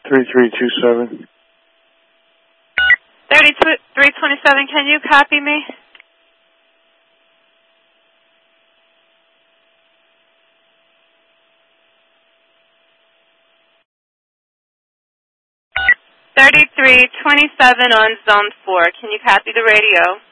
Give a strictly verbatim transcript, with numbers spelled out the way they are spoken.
three three two seven. thirty-three twenty-seven, can you copy me? thirty-three twenty-seven on zone four. Can you copy the radio?